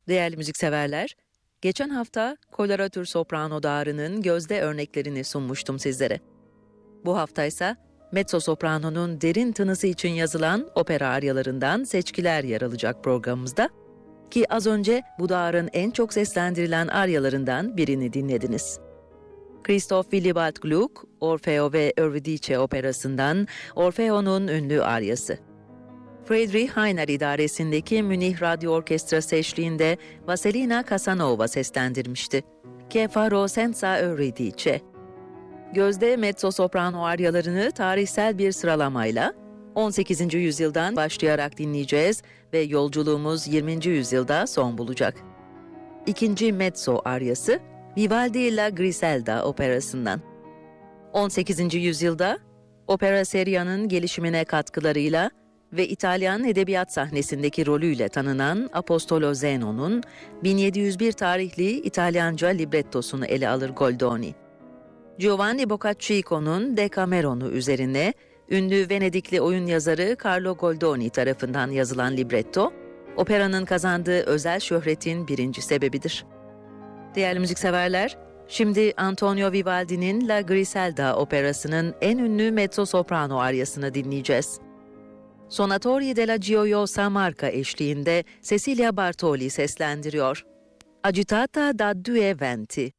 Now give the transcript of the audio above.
Değerli müzikseverler, geçen hafta koloratür soprano dağarının gözde örneklerini sunmuştum sizlere. Bu hafta ise mezzo soprano'nun derin tınısı için yazılan opera aryalarından seçkiler yer alacak programımızda ki az önce bu dağarın en çok seslendirilen aryalarından birini dinlediniz. Christoph Willibald Gluck, Orfeo ve Eurydice operasından Orfeo'nun ünlü aryası. Friedrich Heiner idaresindeki Münih Radyo Orkestrası eşliğinde Vasilina Casanova seslendirmişti. Che farò senza Eurydice. Gözde mezzo-soprano aryalarını tarihsel bir sıralamayla 18. yüzyıldan başlayarak dinleyeceğiz ve yolculuğumuz 20. yüzyılda son bulacak. İkinci mezzo aryası Vivaldi La Griselda operasından. 18. yüzyılda opera seria'nın gelişimine katkılarıyla ve İtalyan edebiyat sahnesindeki rolüyle tanınan Apostolo Zeno'nun 1701 tarihli İtalyanca librettosunu ele alır Goldoni. Giovanni Boccaccio'nun Decameron'u üzerine ünlü Venedikli oyun yazarı Carlo Goldoni tarafından yazılan libretto, operanın kazandığı özel şöhretin birinci sebebidir. Değerli müzikseverler, şimdi Antonio Vivaldi'nin La Griselda operasının en ünlü mezzo-soprano aryasını dinleyeceğiz. Sonatori della Gioiosa Marca eşliğinde Cecilia Bartoli seslendiriyor. Agitata da due venti.